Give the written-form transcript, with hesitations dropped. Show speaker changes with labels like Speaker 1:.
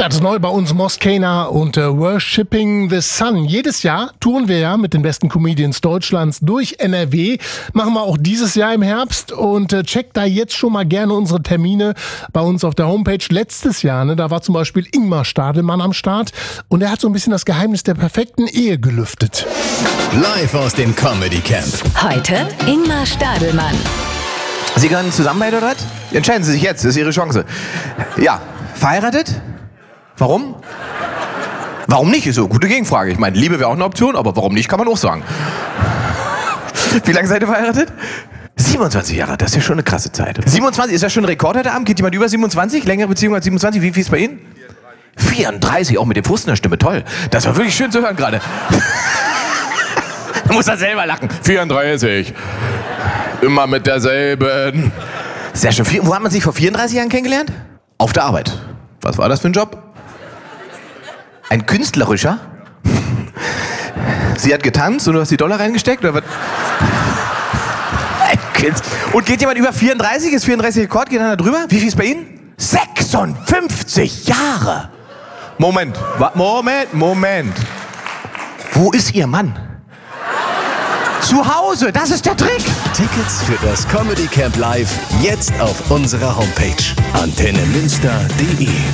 Speaker 1: Das ist neu bei uns Moskana und Worshipping the Sun. Jedes Jahr touren wir ja mit den besten Comedians Deutschlands durch NRW. Machen wir auch dieses Jahr im Herbst und checkt da jetzt schon mal gerne unsere Termine bei uns auf der Homepage. Letztes Jahr, da war zum Beispiel Ingmar Stadelmann am Start und er hat so ein bisschen das Geheimnis der perfekten Ehe gelüftet.
Speaker 2: Live aus dem Comedy Camp.
Speaker 3: Heute Ingmar Stadelmann.
Speaker 4: Sie gehören zusammen beide oder was? Entscheiden Sie sich jetzt, das ist Ihre Chance. Ja, verheiratet? Warum? Warum nicht? Ist so eine gute Gegenfrage. Ich meine, Liebe wäre auch eine Option, aber warum nicht, kann man auch sagen. Wie lange seid ihr verheiratet? 27 Jahre, das ist ja schon eine krasse Zeit. 27, ist das schon ein Rekord heute Abend? Geht jemand über 27? Längere Beziehung als 27? Wie viel ist bei Ihnen? 34, auch mit dem Fuß in der Stimme, toll. Das war wirklich schön zu hören gerade. Da muss er selber lachen. 34. Immer mit derselben. Sehr schön. Wo hat man sich vor 34 Jahren kennengelernt? Auf der Arbeit. Was war das für ein Job? Ein künstlerischer? Sie hat getanzt und du hast die Dollar reingesteckt? Oder was? Und geht jemand über 34? Ist 34 Rekord? Geht einer drüber? Wie viel ist bei Ihnen? 56 Jahre! Moment. Wo ist Ihr Mann? Zu Hause, das ist der Trick!
Speaker 2: Tickets für das Comedy Camp Live jetzt auf unserer Homepage antennemünster.de.